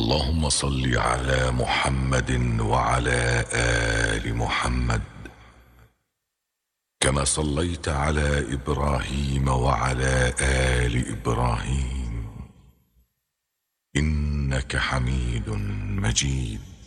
اللهم صل على محمد وعلى آل محمد كما صليت على إبراهيم وعلى آل إبراهيم إنك حميد مجيد.